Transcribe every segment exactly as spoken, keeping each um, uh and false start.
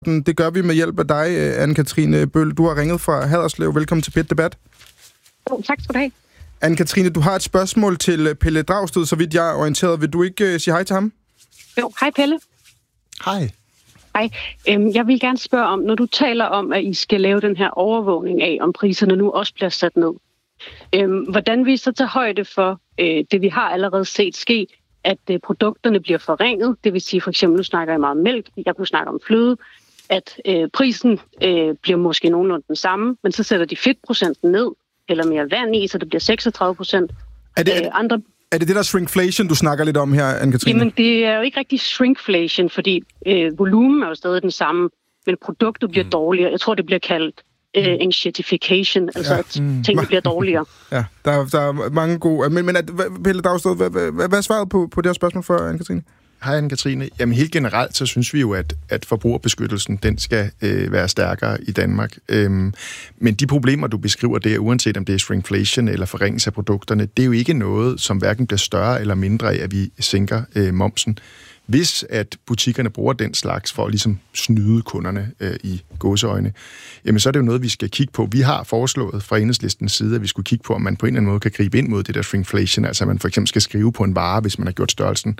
Det gør vi med hjælp af dig, Anne-Katrine Bøll. Du har ringet fra Haderslev. Velkommen til P et Debat. Oh, tak skal du have. Anne-Katrine, du har et spørgsmål til Pelle Dragsted, så vidt jeg er orienteret. Vil du ikke uh, sige hej til ham? Jo, hej Pelle. Hej. Hej. Øhm, jeg vil gerne spørge om, når du taler om, at I skal lave den her overvågning af, om priserne nu også bliver sat ned. Øhm, hvordan vil I så tage højde for øh, det, vi har allerede set ske, at øh, produkterne bliver forringet? Det vil sige, for eksempel, nu snakker jeg meget om mælk, jeg kunne snakke om fløde, at øh, prisen øh, bliver måske nogenlunde den samme, men så sætter de fedtprocenten ned, eller mere vand i, så det bliver seksogtredive procent. Er det, er det, øh, andre... er det det der shrinkflation, du snakker lidt om her, Anne-Katrine? Jamen, det er jo ikke rigtig shrinkflation, fordi øh, volumen er jo stadig den samme, men produktet bliver mm. dårligere. Jeg tror, det bliver kaldt øh, enshittification, altså ja. at mm. tingene bliver dårligere. Ja, der, der er mange gode... Men, men at, Pelle Dragsted, hvad, hvad, hvad er svaret på, på det her spørgsmål for Anne-Katrine? Hej Anne-Katrine. Jamen helt generelt, så synes vi jo, at, at forbrugerbeskyttelsen, den skal øh, være stærkere i Danmark. Øhm, men de problemer, du beskriver der, uanset om det er shrinkflation eller forringelse af produkterne, det er jo ikke noget, som hverken bliver større eller mindre af, at vi sænker øh, momsen. Hvis at butikkerne bruger den slags for at ligesom snyde kunderne øh, i gåseøjne, jamen så er det jo noget, vi skal kigge på. Vi har foreslået fra Enhedslistens side, at vi skulle kigge på, om man på en eller anden måde kan gribe ind mod det der shrinkflation, altså at man for eksempel skal skrive på en vare, hvis man har gjort størrelsen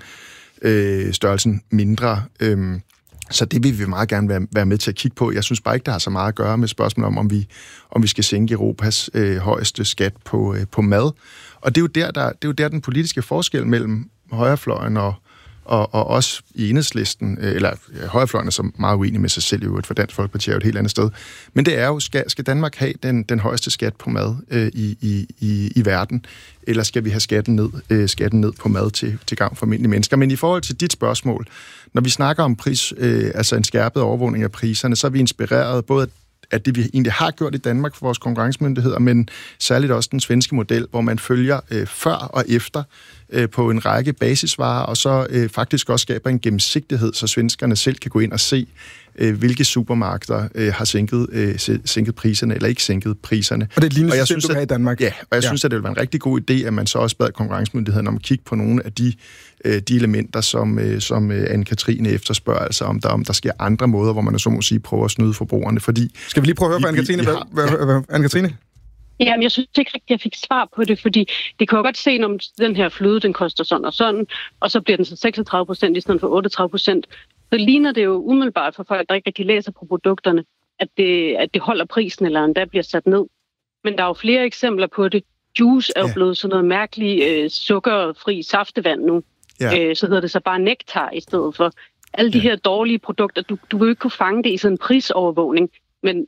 Øh, størrelsen mindre. Øhm, så det vil vi meget gerne være, være med til at kigge på. Jeg synes bare ikke, der har så meget at gøre med spørgsmålet om, om vi, om vi skal sænke Europas øh, højeste skat på, øh, på mad. Og det er, jo der, der, det er jo der, den politiske forskel mellem højrefløjen og, og, og os i Enhedslisten, øh, eller ja, højrefløjen er så meget uenig med sig selv i øvrigt, for Dansk Folkeparti er jo et helt andet sted. Men det er jo, skal, skal Danmark have den, den højeste skat på mad øh, i, i, i, i verden, eller skal vi have skatten ned, øh, skatten ned på mad til, til gavn for almindelige mennesker? Men i forhold til dit spørgsmål, når vi snakker om pris, øh, altså en skærpet overvågning af priserne, så er vi inspireret både at det, vi egentlig har gjort i Danmark for vores konkurrencemyndigheder, men særligt også den svenske model, hvor man følger øh, før og efter øh, på en række basisvarer, og så øh, faktisk også skaber en gennemsigtighed, så svenskerne selv kan gå ind og se, øh, hvilke supermarkeder øh, har sænket, øh, sænket priserne, eller ikke sænket priserne. Og det er et lignende system, du har i Danmark. Ja, og jeg ja. synes, at det vil være en rigtig god idé, at man så også bad konkurrencemyndighederne om at kigge på nogle af de de elementer, som, som Anne-Katrine efterspørger, altså om der, om der sker andre måder, hvor man så må sige prøver at snyde forbrugerne, fordi... Skal vi lige prøve at høre fra Anne-Katrine? Har... Hvad, hvad, Anne-Katrine? Jamen, jeg synes ikke rigtig, jeg fik svar på det, fordi det kan jo godt se, om den her fløde, den koster sådan og sådan, og så bliver den så seksogtredive procent i stedet for otteogtredive procent. Så ligner det jo umiddelbart for folk, der ikke rigtig læser på produkterne, at det, at det holder prisen, eller endda bliver sat ned. Men der er jo flere eksempler på det. Juice er jo ja. blevet sådan noget mærkeligt øh, sukkerfri saftevand nu. Ja. Øh, så hedder det så bare nektar i stedet for. Alle de ja. her dårlige produkter, du, du vil jo ikke kunne fange det i sådan en prisovervågning, men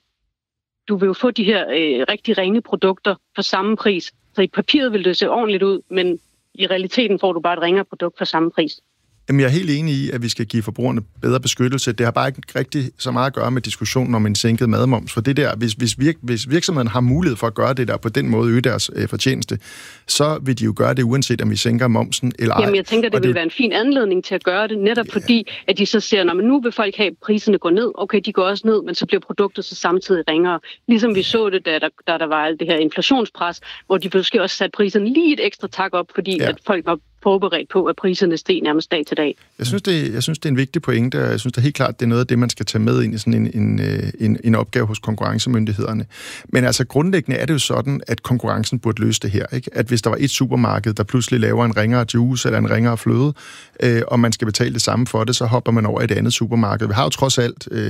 du vil jo få de her øh, rigtig ringe produkter for samme pris. Så i papiret vil det se ordentligt ud, men i realiteten får du bare et ringere produkt for samme pris. Jamen, jeg er helt enig i, at vi skal give forbrugerne bedre beskyttelse. Det har bare ikke rigtig så meget at gøre med diskussionen om en sænket madmoms. For det der, hvis, hvis, virk, hvis virksomheden har mulighed for at gøre det der på den måde, øge deres øh, fortjeneste, så vil de jo gøre det, uanset om vi sænker momsen eller ej. Jamen, jeg tænker, det vil det... være en fin anledning til at gøre det, netop ja. fordi, at de så ser, når man nu vil folk have priserne gå ned, okay, de går også ned, men så bliver produktet så samtidig ringere. Ligesom vi så det, da der, da der var alt det her inflationspres, hvor de måske også satte priserne lige et ekstra tak op, fordi ja. at folk var forberedt på, at priserne steg nærmest dag til dag. Jeg synes, det, jeg synes, det er en vigtig pointe, og jeg synes det er helt klart, det er noget af det, man skal tage med ind i sådan en, en, en, en opgave hos konkurrencemyndighederne. Men altså grundlæggende er det jo sådan, at konkurrencen burde løse det her. Ikke? At hvis der var et supermarked, der pludselig laver en ringere juice eller en ringere fløde, øh, og man skal betale det samme for det, så hopper man over i et andet supermarked. Vi har jo trods alt øh,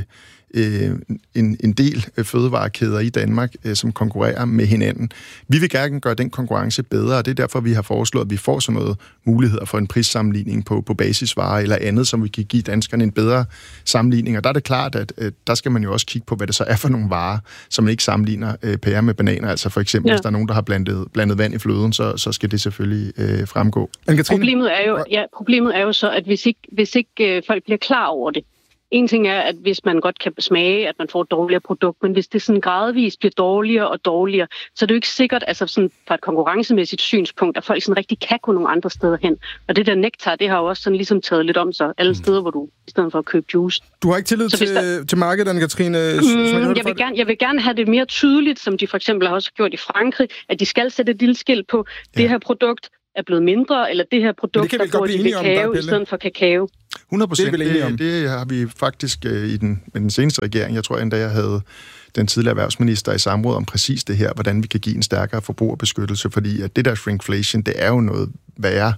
En, en del fødevarekæder i Danmark, som konkurrerer med hinanden. Vi vil gerne gøre den konkurrence bedre, og det er derfor, vi har foreslået, at vi får sådan noget muligheder for en prissammenligning på, på basisvarer eller andet, som vi kan give danskerne en bedre sammenligning. Og der er det klart, at, at der skal man jo også kigge på, hvad det så er for nogle varer, som man ikke sammenligner øh, pærer med bananer. Altså for eksempel, ja. hvis der er nogen, der har blandet, blandet vand i fløden, så, så skal det selvfølgelig øh, fremgå. Problemet er jo, ja, problemet er jo så, at hvis ikke, hvis ikke øh, folk bliver klar over det, en ting er, at hvis man godt kan smage, at man får et dårligere produkt, men hvis det sådan gradvist bliver dårligere og dårligere, så er det jo ikke sikkert, altså sådan fra et konkurrencemæssigt synspunkt, at folk sådan rigtig kan gå nogle andre steder hen. Og det der nektar, det har jo også sådan ligesom taget lidt om sig alle steder, hvor du i stedet for at købe juice. Du har ikke tillid til, der... til markedet, Anne-Katrine? Mm, jeg, jeg, vil gerne, jeg vil gerne have det mere tydeligt, som de for eksempel har også gjort i Frankrig, at de skal sætte et lille skilt på, ja. det her produkt er blevet mindre, eller det her produkt, der bruger de kakao i stedet for kakao. hundrede procent. Det, det, det har vi faktisk øh, i den, med den seneste regering. Jeg tror endda, jeg havde den tidligere erhvervsminister i samråd om præcis det her, hvordan vi kan give en stærkere forbrugerbeskyttelse, fordi at det der shrinkflation, det er jo noget værre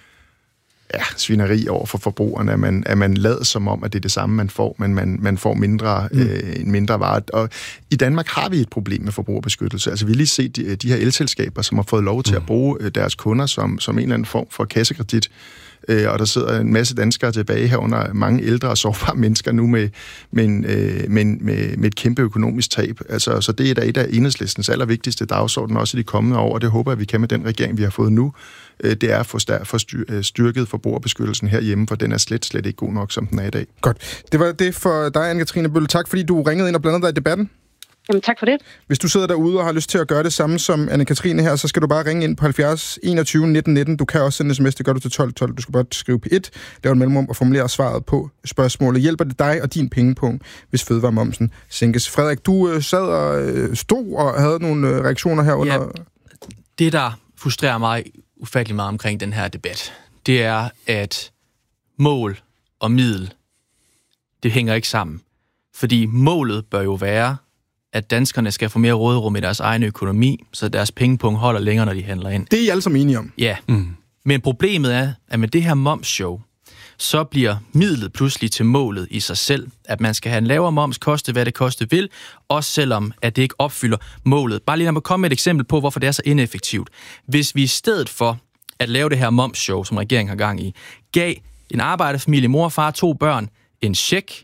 ja, svineri over for forbrugerne, at man, at man lader som om, at det er det samme, man får, men man, man får mindre, mm. øh, en mindre vare. Og i Danmark har vi et problem med forbrugerbeskyttelse. Altså vi har lige set de, de her elselskaber, som har fået lov til mm. at bruge deres kunder som, som en eller anden form for kassekredit, øh, og der sidder en masse danskere tilbage herunder mange ældre og sårbare mennesker nu med, med, en, øh, med, med, med et kæmpe økonomisk tab. Altså, så det er da et af Enhedslistens allervigtigste dagsorden, også i de kommende år, og det håber jeg, vi kan med den regering, vi har fået nu. Det er at få styrket forbrugerbeskyttelsen herhjemme, for den er slet, slet ikke god nok, som den er i dag. Godt. Det var det for dig, Anne-Katrine Bølle. Tak, fordi du ringede ind og blandede dig i debatten. Jamen, tak for det. Hvis du sidder derude og har lyst til at gøre det samme som Anne-Katrine her, så skal du bare ringe ind på halvfjerds enogtyve nitten nitten. Du kan også sende en sms, det gør du til tolv tolv. Du skal bare skrive P et, lave en mellemrum og formulere svaret på spørgsmålet. Hjælper det dig og din pengepunkt, hvis fødevaremomsen sænkes? Frederik, du øh, sad og øh, stod og havde nogle øh, reaktioner her under... Ja, det, der frustrerer mig ufattelig meget omkring den her debat, det er, at mål og middel, det hænger ikke sammen. Fordi målet bør jo være, at danskerne skal få mere råderum i deres egen økonomi, så deres pengepunkt holder længere, når de handler ind. Det er I alle sammen enige om. Ja, mm. Men problemet er, at med det her momsshow, så bliver midlet pludselig til målet i sig selv. At man skal have en lavere moms, koste hvad det koste vil, også selvom at det ikke opfylder målet. Bare lige lad mig komme med et eksempel på, hvorfor det er så ineffektivt. Hvis vi i stedet for at lave det her momsshow, som regeringen har gang i, gav en arbejderfamilie, mor og far, to børn, en check,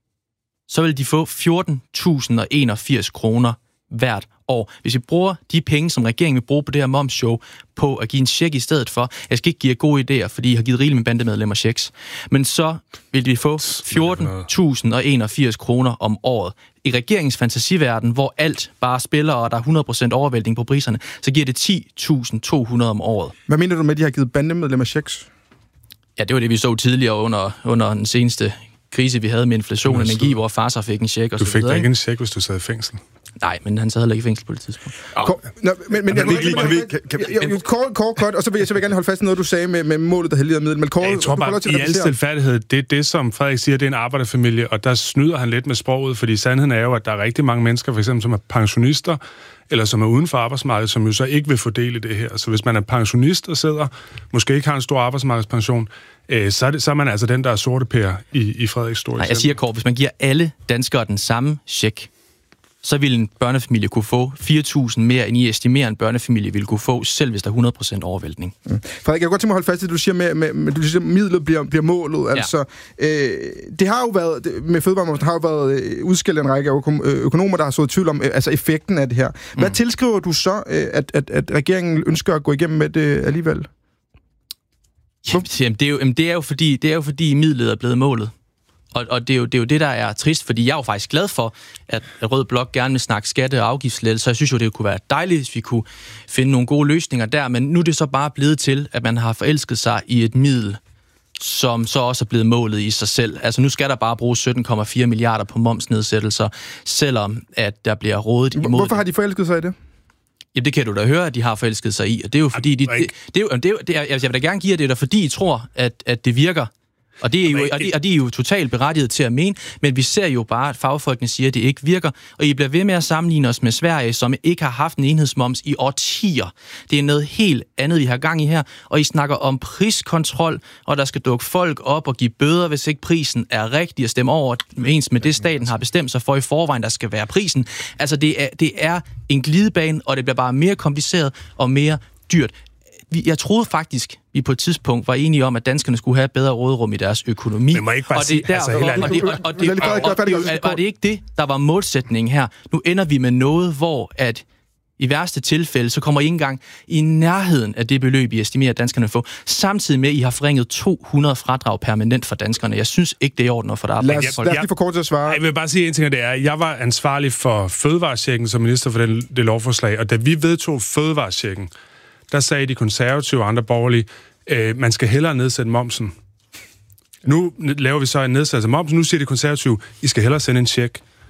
så vil de få fjorten tusind enogfirs kroner hvert år. Hvis vi bruger de penge, som regeringen vil bruge på det her momsshow, på at give en check i stedet for, jeg skal ikke give jer gode idéer, fordi I har givet rigeligt med bandemedlemmer checks, men så vil de få fjorten tusind enogfirs kroner om året. I regeringens fantasiverden, hvor alt bare spiller, og der er hundrede procent overvæltning på priserne, så giver det ti tusind to hundrede om året. Hvad mener du med, at de har givet bandemedlemmer checks? Ja, det var det, vi så tidligere under, under den seneste krise, vi havde med inflation og energi, hvor far så fik en check og du så fik videre. Du fik ikke en check, hvis du sad i fængsel. Nej, men han sad heller ikke i fængsel på det tidspunkt. Oh. Nå, men, men, kan vi ikke lige... Kan vi, kan, kan, kan, kort, kort, kort, og så vil jeg, så vil jeg gerne holde fast i noget, du sagde med, med målet, der heldigere middel. Men kort, jeg tror bare, i al stilfærdighed, det er det, som Frederik siger, det er en arbejderfamilie, og der snyder han lidt med sproget, fordi sandheden er jo, at der er rigtig mange mennesker, for eksempel, som er pensionister, eller som er uden for arbejdsmarkedet, som jo så ikke vil få del i det her. Så hvis man er pensionist og sidder, måske ikke har en stor arbejdsmarkedspension, øh, så, er det, så er man altså den, der er sorte pære i, i Frederiks store. Nej, jeg siger kort, hvis man giver alle danskere den samme check, så ville en børnefamilie kunne få fire tusind mere, end I estimerer, en børnefamilie ville kunne få, selv hvis der er hundrede procent overvæltning. Mm. Frederik, jeg kan godt tænke mig at holde fast i det, du siger med, med, med du siger, midlet bliver, bliver målet. Ja. Altså, øh, det har jo været, det, med fødevaremomsen har jo været øh, udskilt en række økonomer, der har så tvivl om øh, altså effekten af det her. Hvad mm. tilskriver du så, øh, at, at, at regeringen ønsker at gå igennem med det alligevel? Jamen, det er jo, det er jo fordi, det er jo fordi midlet er blevet målet. Og, og det, er jo, det er jo det, der er trist, fordi jeg er jo faktisk glad for, at Rød Blok gerne vil snakke skatte- og afgiftslettelser, så jeg synes jo, det kunne være dejligt, hvis vi kunne finde nogle gode løsninger der, men nu er det så bare blevet til, at man har forelsket sig i et middel, som så også er blevet målet i sig selv. Altså nu skal der bare bruge sytten komma fire milliarder på momsnedsættelser, selvom at der bliver rådet imod. Hvorfor har de forelsket sig i det? Jamen, det kan du da høre, at de har forelsket sig i, og det er jo fordi, de, det, det er jo, det er jo, det er, jeg vil da gerne give jer det, der fordi I tror, at, at det virker. Og det, er jo, og, de, og de er jo totalt berettiget til at mene, men vi ser jo bare, at fagfolkene siger, at det ikke virker, og I bliver ved med at sammenligne os med Sverige, som ikke har haft en enhedsmoms i årtier. Det er noget helt andet, vi har gang i her, og I snakker om priskontrol, og der skal dukke folk op og give bøder, hvis ikke prisen er rigtig, og stemme over ens med det, staten har bestemt sig for i forvejen, der skal være prisen. Altså, det er, det er en glidebane, og det bliver bare mere kompliceret og mere dyrt. Jeg troede faktisk, vi på et tidspunkt var enige om, at danskerne skulle have bedre råderum i deres økonomi. Men må ikke bare sige, altså helt andet. Og det er ikke det, der var målsætningen her. Nu ender vi med noget, hvor at i værste tilfælde, så kommer I ikke engang i nærheden af det beløb, I estimerer, at danskerne får. Samtidig med, at I har forringet to hundrede fradrag permanent for danskerne. Jeg synes ikke, det er i orden for dig. Lad os, lad os lige få kort til at svare. Jeg vil bare sige en ting, og det er, jeg var ansvarlig for fødevarechecken som minister for den, det lovforslag, og da vi vedtog fødevarechecken, der sagde de konservative og andre borgerlige, øh, man skal hellere nedsætte momsen. Nu laver vi så en nedsættelse af momsen, nu siger de konservative, I skal hellere sende en check.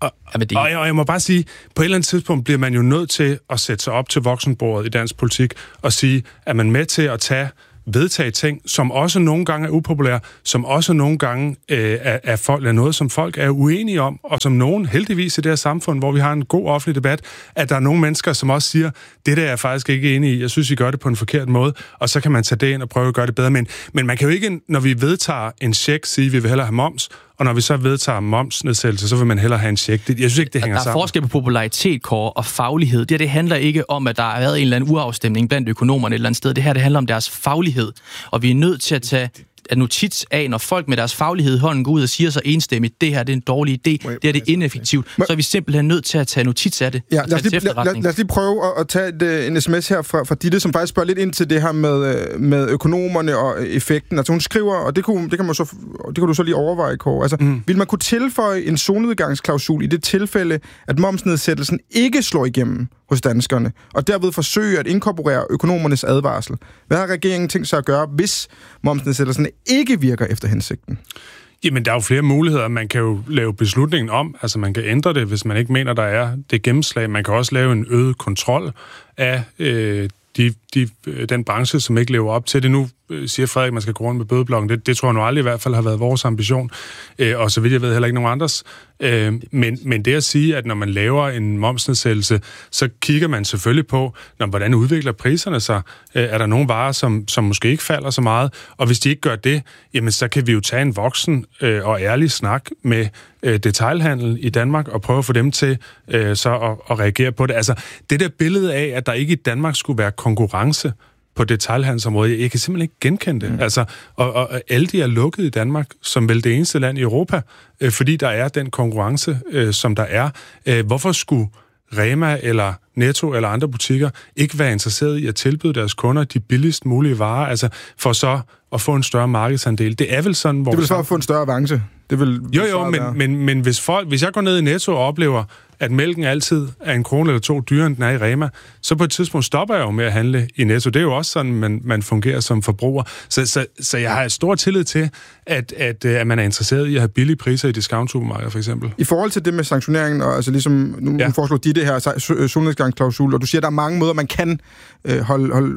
Og, og, jeg, og jeg må bare sige, på et eller andet tidspunkt bliver man jo nødt til at sætte sig op til voksenbordet i dansk politik og sige, at man er med til at tage vedtage ting, som også nogle gange er upopulære, som også nogle gange øh, er, er, folk, er noget, som folk er uenige om, og som nogen, heldigvis i det her samfund, hvor vi har en god offentlig debat, at der er nogle mennesker, som også siger, det der er jeg faktisk ikke enig i, jeg synes, I gør det på en forkert måde, og så kan man tage det ind og prøve at gøre det bedre. Men, men man kan jo ikke, når vi vedtager en check, sige, at vi vil hellere have moms, og når vi så vedtager momsnedsættelse, så vil man hellere have en check. Jeg synes ikke, det hænger sammen. Der er forskel på popularitet, Kåre, og faglighed. Det, det handler ikke om, at der har været en eller anden uafstemning blandt økonomerne et eller andet sted. Det her, det handler om deres faglighed. Og vi er nødt til at tage notits af, når folk med deres faglighed i hånden går ud og siger så enstemmigt, det her det er en dårlig idé, det her det er ineffektivt, så er vi simpelthen nødt til at tage notits af det. Ja, lad, os lige, lad, lad, lad os lige prøve at, at tage et, en sms her fra, fra Ditte, som faktisk spørger lidt ind til det her med, med økonomerne og effekten. Altså hun skriver, og det, kunne, det, kan, man så, det kan du så lige overveje, Kåre. Altså, mm. vil man kunne tilføje en solnedgangsklausul i det tilfælde, at momsnedsættelsen ikke slår igennem hos danskerne, og derved forsøge at inkorporere økonomernes advarsel? Hvad har regeringen tænkt sig at gøre, hvis momsnedsættelsen ikke virker efter hensigten? Jamen, der er jo flere muligheder. Man kan jo lave beslutningen om, altså man kan ændre det, hvis man ikke mener, der er det gennemslag. Man kan også lave en øget kontrol af øh, de, de, den branche, som ikke lever op til det. Nu siger Frederik, at man skal gå rundt med bødeblokken. Det, det tror jeg nu aldrig i hvert fald har været vores ambition. Øh, og så vidt jeg ved, heller ikke nogen andres. Øh, men, men det at sige, at når man laver en momsnedsættelse, så kigger man selvfølgelig på, når, hvordan udvikler priserne sig. Øh, er der nogle varer, som, som måske ikke falder så meget? Og hvis de ikke gør det, jamen så kan vi jo tage en voksen øh, og ærlig snak med øh, detailhandel i Danmark og prøve at få dem til øh, så at, at reagere på det. Altså det der billede af, at der ikke i Danmark skulle være konkurrence på detailhandelsområdet. Jeg kan simpelthen ikke genkende det. Mm. Altså, og, og Aldi er lukket i Danmark, som vel det eneste land i Europa, øh, fordi der er den konkurrence, øh, som der er. Øh, hvorfor skulle Rema eller Netto eller andre butikker ikke være interesseret i at tilbyde deres kunder de billigst mulige varer, altså for så at få en større markedsandel? Det er vel sådan, hvor... Det vil så få en større avance. Det vil, jo, jo, men, men, men hvis, folk, hvis jeg går ned i Netto og oplever, at mælken altid er en krone eller to dyrere, end den er i Rema, så på et tidspunkt stopper jeg jo med at handle i Netto. Det er jo også sådan, man, man fungerer som forbruger. Så, så, så jeg har stor tillid til, at, at, at man er interesseret i at have billige priser i discount-supermarkeder, for eksempel. I forhold til det med sanktioneringen, og altså ligesom, nu ja. foreslår de det her solnedgangsklausul, og du siger, at der er mange måder, man kan øh, holde, holde,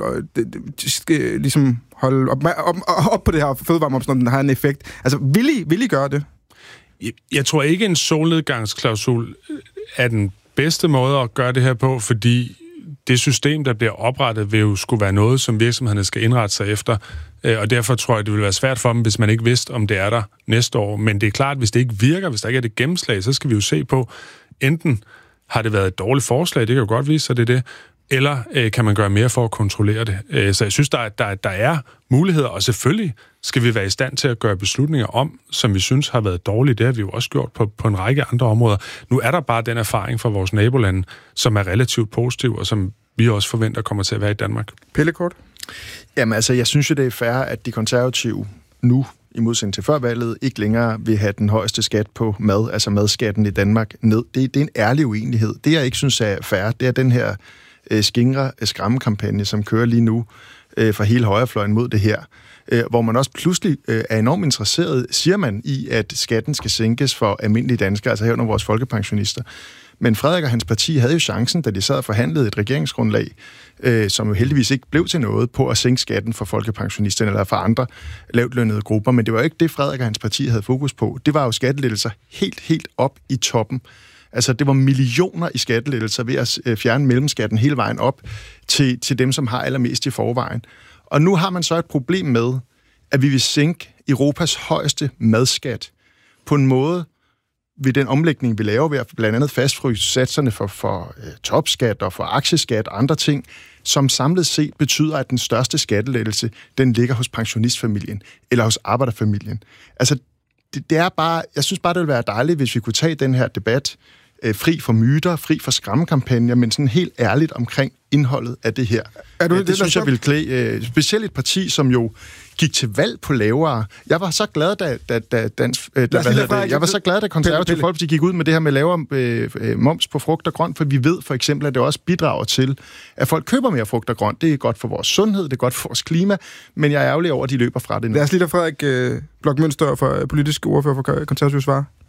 øh, ligesom holde op, op, op på det her fødevaremomsen, om den har en effekt. Altså, vil I, vil I gøre det? Jeg, jeg tror ikke, en solnedgangsklausul er den bedste måde at gøre det her på, fordi det system, der bliver oprettet, vil jo skulle være noget, som virksomhederne skal indrette sig efter. Og derfor tror jeg, det vil være svært for dem, hvis man ikke vidste, om det er der næste år. Men det er klart, hvis det ikke virker, hvis der ikke er det gennemslag, så skal vi jo se på, enten har det været et dårligt forslag, det kan jo godt vise sig, det er det, eller øh, kan man gøre mere for at kontrollere det. Øh, så jeg synes, der er, der, der er muligheder, og selvfølgelig skal vi være i stand til at gøre beslutninger om, som vi synes har været dårlige. Det har vi jo også gjort på, på en række andre områder. Nu er der bare den erfaring fra vores nabolande, som er relativt positiv, og som vi også forventer kommer til at være i Danmark. Pelle Kort? Jamen altså, jeg synes jo, det er fair, at de konservative nu, i modsætning til før valget, ikke længere vil have den højeste skat på mad, altså madskatten i Danmark, ned. Det, det er en ærlig uenighed. Det, jeg ikke synes er fair, det er den her øh, skingre skræmmekampagne, som kører lige nu øh, fra hele højrefløjen mod det her, øh, hvor man også pludselig øh, er enormt interesseret, siger man, i at skatten skal sænkes for almindelige danskere, altså herunder vores folkepensionister. Men Frederik og hans parti havde jo chancen, da de sad og forhandlede et regeringsgrundlag, øh, som jo heldigvis ikke blev til noget, på at sænke skatten for folkepensionisterne eller for andre lavtlønnede grupper. Men det var jo ikke det, Frederik og hans parti havde fokus på. Det var jo skattelettelser helt, helt op i toppen. Altså, det var millioner i skattelettelser ved at fjerne mellemskatten hele vejen op til, til dem, som har allermest i forvejen. Og nu har man så et problem med, at vi vil sænke Europas højeste madskat på en måde, ved den omlægning, vi laver ved at blandt andet fastfryse satserne for, for uh, topskat og for aktieskat og andre ting, som samlet set betyder, at den største skattelettelse, den ligger hos pensionistfamilien eller hos arbejderfamilien. Altså, det, det er bare, jeg synes bare, det ville være dejligt, hvis vi kunne tage den her debat uh, fri for myter, fri for skræmmekampagner, men sådan helt ærligt omkring indholdet af det her. Er du, det, det, det synes jeg vil klæde, uh, specielt et parti, som jo gik til valg på lavere. Jeg var så glad, da, da, da, dansk, da hvad hedder det? Jeg var så glad, da Konservative Folkeparti gik ud med det her med lavere øh, moms på frugt og grønt, for vi ved for eksempel, at det også bidrager til, at folk køber mere frugt og grønt. Det er godt for vores sundhed, det er godt for vores klima, men jeg er ærgerlig over, at de løber fra det nu. Lad os lige da Frederik øh, Bloch Münster, for politisk ordfører for Konservative, svar.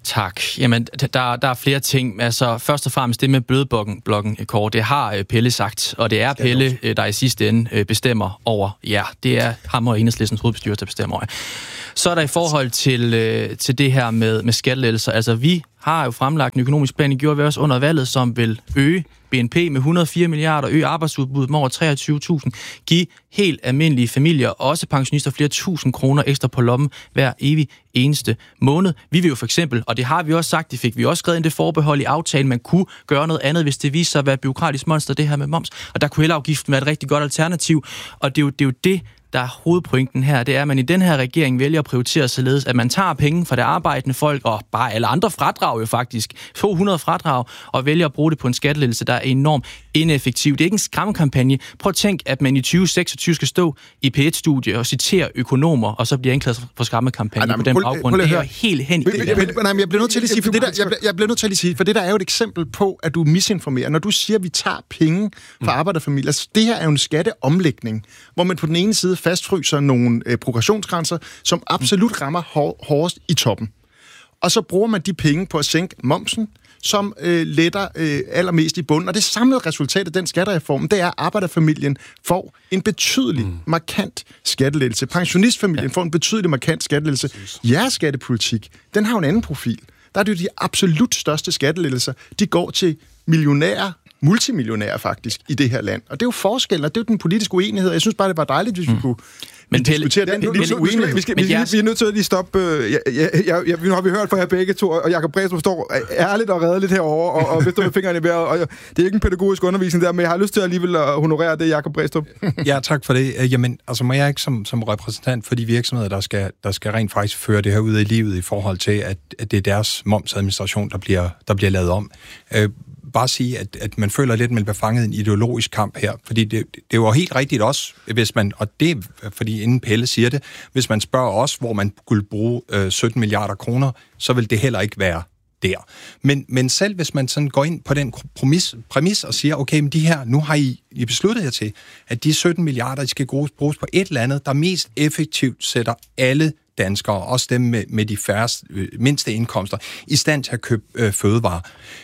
Tak. Jamen, der, der er flere ting. Altså, først og fremmest det med bødeblokken, Kåre, det har Pelle sagt, og det er Pelle, der i sidste ende bestemmer over jer. Ja, det er ham og Enhedslistens hovedbestyrelse, der bestemmer over jer. Så er der i forhold til, til det her med, med skattelettelser. Altså, vi har jo fremlagt en økonomisk plan, det gjorde vi også under valget, som vil øge B N P med et hundrede og fire milliarder, øge arbejdsudbuddet med over treogtyve tusind, give helt almindelige familier, også pensionister, flere tusind kroner ekstra på lommen hver evig eneste måned. Vi vil jo for eksempel, og det har vi også sagt, det fik vi også skrevet ind det forbehold i aftalen, man kunne gøre noget andet, hvis det viser sig at være et bureaukratisk monster, det her med moms. Og der kunne elafgiften være et rigtig godt alternativ, og det er jo det, er jo det der er hovedpointen her, det er, at man i den her regering vælger at prioritere således, at man tager penge fra det arbejdende folk, og bare alle andre fradrag jo faktisk, to hundrede fradrag, og vælger at bruge det på en skattelettelse, der er enormt ineffektiv. Det er ikke en skræmmekampagne. Prøv at tænk, at man i tyve seksogtyve skal stå i P et-studie og citere økonomer, og så bliver anklaget for skræmmekampagne på den baggrund. Det er helt hen i det. Nej, men jeg bliver nødt til at sige, for det der, jeg, jeg bliver nødt til at sige, for det der er jo et eksempel på, at du misinformerer. Når du siger, at vi tager penge fra arbejderfamilier, så det her er jo en skatteomlægning, hvor man på den ene side fastfryser nogle øh, progressionsgrænser, som absolut rammer hår, hårdest i toppen. Og så bruger man de penge på at sænke momsen, som øh, letter øh, allermest i bunden. Og det samlede resultat af den skattereform, det er, at arbejderfamilien får en betydelig, mm. markant skattelettelse. Pensionistfamilien ja. får en betydelig, markant skattelettelse. Jeres skattepolitik, den har jo en anden profil. Der er det jo de absolut største skattelettelser. De går til millionærer, multimillionærer faktisk, i det her land. Og det er jo forskellen, og det er jo den politiske uenighed. Jeg synes bare, det var dejligt, hvis vi mm. kunne men diskutere den politiske uenighed. Vi, skal, vi, vi, vi er nødt til at lige stoppe. Jeg, jeg, jeg, jeg, nu har vi hørt fra jer begge to, og Jacob Brædstrup står ærligt og redeligt herovre, og, og vifter med fingrene i vejret. Og jeg, det er ikke en pædagogisk undervisning der, men jeg har lyst til alligevel at honorere det, Jacob Brædstrup. Ja, tak for det. Jamen, altså må jeg ikke som, som repræsentant for de virksomheder, der skal, der skal rent faktisk føre det her ud i livet i forhold til, at, at det er deres momsadministration, der bliver, der bliver lavet om. Øh, bare sige, at, at man føler lidt, at man bliver fanget i en ideologisk kamp her. Fordi det, det var helt rigtigt også, hvis man, og det er fordi inden Pelle siger det, hvis man spørger os, hvor man skulle bruge øh, sytten milliarder kroner, så vil det heller ikke være der. Men, men selv hvis man sådan går ind på den præmis, præmis og siger, okay, men de her, nu har I, I besluttet jer til, at de sytten milliarder, de skal bruges på et eller andet, der mest effektivt sætter alle danskere, også dem med, med de færreste, øh, mindste indkomster, i stand til at købe øh, fødevarer.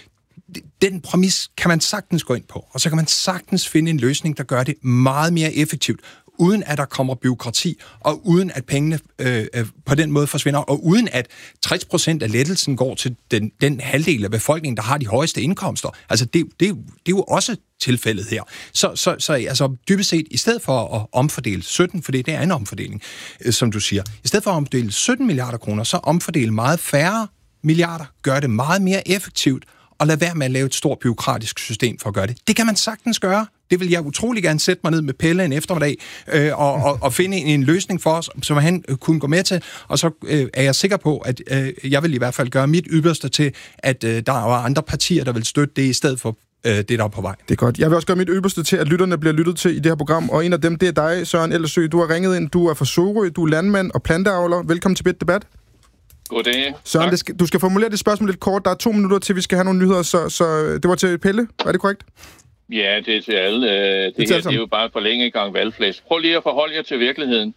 Den præmis kan man sagtens gå ind på, og så kan man sagtens finde en løsning, der gør det meget mere effektivt, uden at der kommer bureaukrati, og uden at pengene øh, på den måde forsvinder, og uden at tres procent af lettelsen går til den, den halvdel af befolkningen, der har de højeste indkomster. Altså, det, det, det er jo også tilfældet her. Så, så, så altså, dybest set, i stedet for at omfordele sytten, for det er en omfordeling, øh, som du siger, i stedet for at omfordele sytten milliarder kroner, så omfordele meget færre milliarder, gør det meget mere effektivt, og lad være med at lave et stort bureaukratisk system for at gøre det. Det kan man sagtens gøre. Det vil jeg utrolig gerne sætte mig ned med Pelle en eftermiddag øh, og, og, og finde en, en løsning for os, som han øh, kunne gå med til. Og så øh, er jeg sikker på, at øh, jeg vil i hvert fald gøre mit ypperste til, at øh, der er andre partier, der vil støtte det i stedet for øh, det, der er på vej. Det er godt. Jeg vil også gøre mit ypperste til, at lytterne bliver lyttet til i det her program. Og en af dem, det er dig, Søren Ellersø. Du har ringet ind. Du er fra Sorø. Du er landmand og planteavler. Velkommen til Bit Debat. Goddag. Søren, det skal, du skal formulere det spørgsmål lidt kort. Der er to minutter til, vi skal have nogle nyheder, så, så det var til Pelle. Er det korrekt? Ja, det er til alle. Det, det her det er jo bare for længe gang valgflæs. Prøv lige at forholde jer til virkeligheden.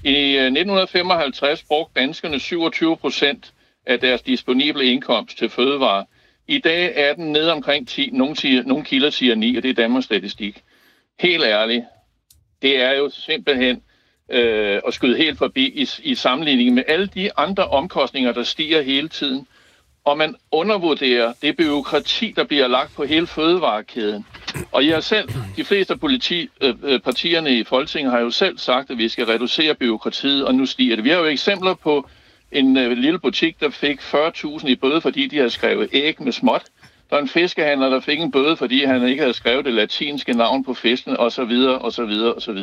I nitten femoghalvtreds brugte danskerne syvogtyve procent af deres disponible indkomst til fødevarer. I dag er den nede omkring ti. Nogle, siger, nogle kilder siger ni, og det er Danmarks Statistik. Helt ærligt. Det er jo simpelthen øh, at skyde helt forbi i, i sammenligning med alle de andre omkostninger, der stiger hele tiden. Og man undervurderer det bureaukrati, der bliver lagt på hele fødevarekæden. Og jeg selv, de fleste af politi, øh, partierne i Folketinget har jo selv sagt, at vi skal reducere bureaukratiet, og nu stiger det. Vi har jo eksempler på en øh, lille butik, der fik fyrre tusind i bøde, fordi de havde skrevet æg med småt. Der er en fiskehandler, der fik en bøde, fordi han ikke havde skrevet det latinske navn på fisken, osv., osv., osv.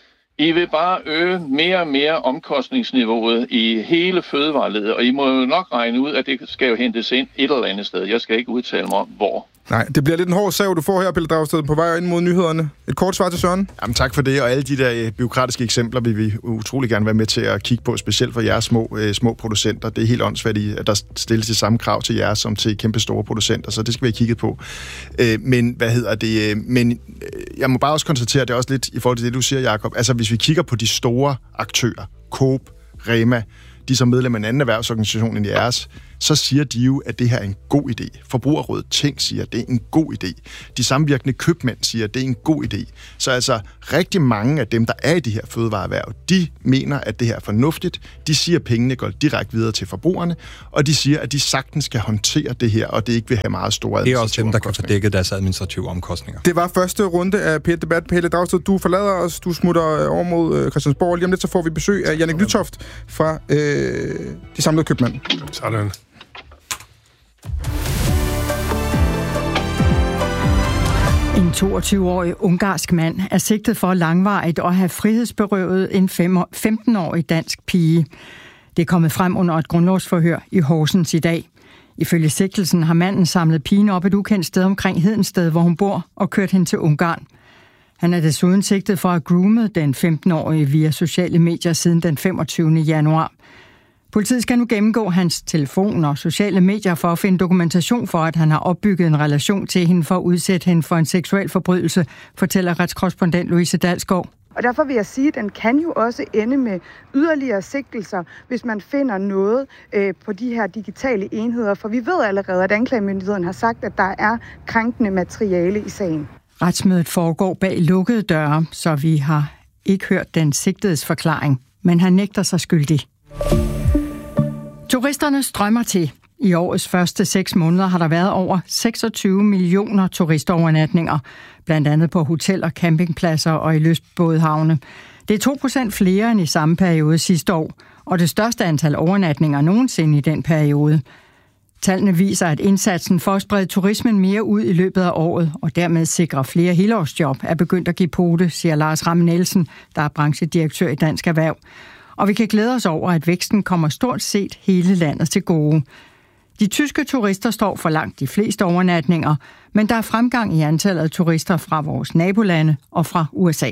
I vil bare øge mere og mere omkostningsniveauet i hele fødevareledet, og I må jo nok regne ud, at det skal jo hentes ind et eller andet sted. Jeg skal ikke udtale mig om, hvor. Nej, det bliver lidt en hård sav, du får her, Pelle Dragsted, på vej ind mod nyhederne. Et kort svar til Søren. Jamen tak for det, og alle de der bureaukratiske eksempler vil vi utrolig gerne være med til at kigge på, specielt for jeres små, øh, små producenter. Det er helt åndssvagt, at der stilles de samme krav til jer som til kæmpe store producenter, så det skal vi have kigget på. Øh, men hvad hedder det? Men øh, jeg må bare også konstatere, at det er også lidt i forhold til det, du siger, Jacob. Altså hvis vi kigger på de store aktører, Coop, Rema, de som medlem af en anden erhvervsorganisation end jeres, så siger de jo, at det her er en god idé. Forbrugerrådet Tænk siger, at det er en god idé. De samvirkende købmænd siger, at det er en god idé. Så altså rigtig mange af dem, der er i de her fødevareerhverv, de mener, at det her er fornuftigt. De siger, at pengene går direkte videre til forbrugerne, og de siger, at de sagtens skal håndtere det her, og det ikke vil have meget store administrative omkostninger. Det er også dem, der kan få dækket deres administrative omkostninger. Det var første runde af P et Debat. Pelle Dragsted, du forlader os, du smutter over mod Christiansborg. Lige om lidt, så får vi besøg af Jannik Nytoft fra øh, De Samlede Købmænd. Sådan. En toogtyve-årig ungarsk mand er sigtet for langvarigt at have frihedsberøvet en femten-årig dansk pige. Det er kommet frem under et grundlovsforhør i Horsens i dag. Ifølge sigtelsen har manden samlet pigen op et ukendt sted omkring Hedensted, hvor hun bor, og kørt hende til Ungarn. Han er desuden sigtet for at groome den femten-årige via sociale medier siden den femogtyvende januar. Politiet skal nu gennemgå hans telefon og sociale medier for at finde dokumentation for, at han har opbygget en relation til hende for at udsætte hende for en seksuel forbrydelse, fortæller retskorrespondent Louise Dalsgaard. Og derfor vil jeg sige, at den kan jo også ende med yderligere sigtelser, hvis man finder noget øh, på de her digitale enheder. For vi ved allerede, at anklagemyndigheden har sagt, at der er krænkende materiale i sagen. Retsmødet foregår bag lukkede døre, så vi har ikke hørt den sigtedes forklaring, men han nægter sig skyldig. Turisterne strømmer til. I årets første seks måneder har der været over seksogtyve millioner turistovernatninger, blandt andet på hoteller, campingpladser og i lystbådehavne. Det er to procent flere end i samme periode sidste år, og det største antal overnatninger nogensinde i den periode. Tallene viser, at indsatsen for at sprede turismen mere ud i løbet af året, og dermed sikre flere helårsjob, er begyndt at give pote, siger Lars Ramme Nielsen, der er branchedirektør i Dansk Erhverv. Og vi kan glæde os over, at væksten kommer stort set hele landet til gode. De tyske turister står for langt de fleste overnatninger, men der er fremgang i antallet af turister fra vores nabolande og fra U S A.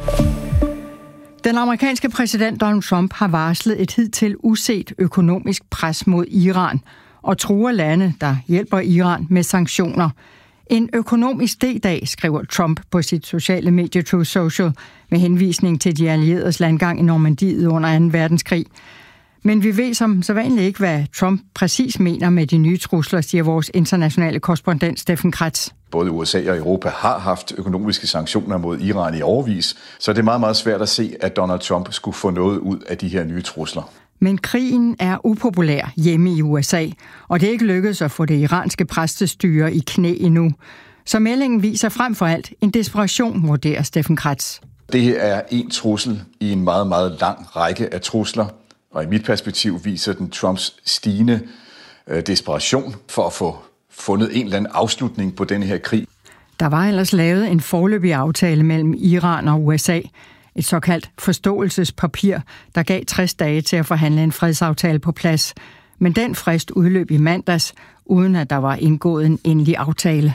Den amerikanske præsident Donald Trump har varslet et hidtil uset økonomisk pres mod Iran og truer lande, der hjælper Iran med sanktioner. En økonomisk D-dag, skriver Trump på sit sociale medie Truth Social, med henvisning til de allieredes landgang i Normandiet under anden verdenskrig. Men vi ved som sædvanligt ikke, hvad Trump præcis mener med de nye trusler, siger vores internationale korrespondent Steffen Kretz. Både U S A og Europa har haft økonomiske sanktioner mod Iran i årevis, så det er meget, meget svært at se, at Donald Trump skulle få noget ud af de her nye trusler. Men krigen er upopulær hjemme i U S A, og det er ikke lykkedes at få det iranske præstestyre i knæ endnu. Så meldingen viser frem for alt en desperation, vurderer Steffen Kretz. Det her er en trussel i en meget, meget lang række af trusler, og i mit perspektiv viser den Trumps stigende øh, desperation for at få fundet en eller anden afslutning på denne her krig. Der var ellers lavet en foreløbig aftale mellem Iran og U S A. Et såkaldt forståelsespapir, der gav tres dage til at forhandle en fredsaftale på plads. Men den frist udløb i mandags, uden at der var indgået en endelig aftale.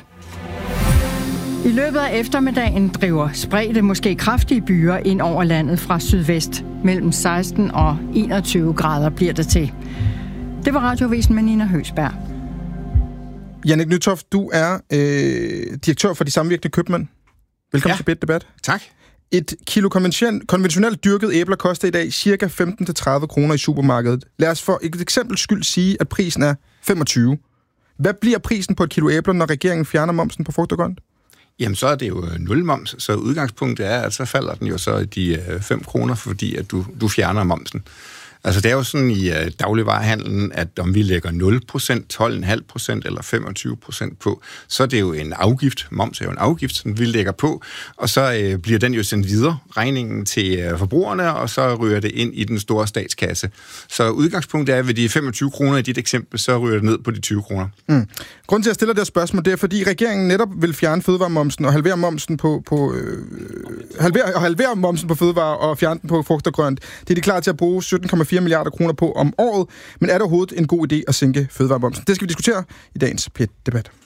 I løbet af eftermiddagen driver spredte, måske kraftige byer ind over landet fra sydvest. Mellem seksten og enogtyve grader bliver det til. Det var Radiovisen med Nina Høsberg. Jannik Nytoft, du er øh, direktør for De Samvirkende Købmænd. Velkommen ja. til P et Debat. Tak. Et kilo konventionelt dyrket æbler koster i dag ca. femten til tredive kroner i supermarkedet. Lad os for et eksempel skyld sige, at prisen er femogtyve. Hvad bliver prisen på et kilo æbler, når regeringen fjerner momsen på frugt og grønt? Jamen, så er det jo nul moms, så udgangspunktet er, at så falder den jo så de fem kroner, fordi at du, du fjerner momsen. Altså, det er jo sådan i uh, dagligvarehandlen, at om vi lægger nul procent, tolv komma fem procent eller femogtyve procent på, så er det jo en afgift. Moms er jo en afgift, som vi lægger på, og så uh, bliver den jo sendt videre, regningen til uh, forbrugerne, og så ryger det ind i den store statskasse. Så udgangspunktet er, at ved de femogtyve kroner i dit eksempel, så ryger det ned på de tyve kroner. Mm. Grunden til, at jeg stiller det her spørgsmål, det er, fordi regeringen netop vil fjerne fødevaremomsen og halvere momsen på, på øh, halvere, og halvere momsen på fødevarer og fjerne den på frugt og grønt. Det er de klar til at bruge sytten komma fire milliarder kroner på om året, men er det overhovedet en god idé at sænke fødevaremomsen? Det skal vi diskutere i dagens P et Debat.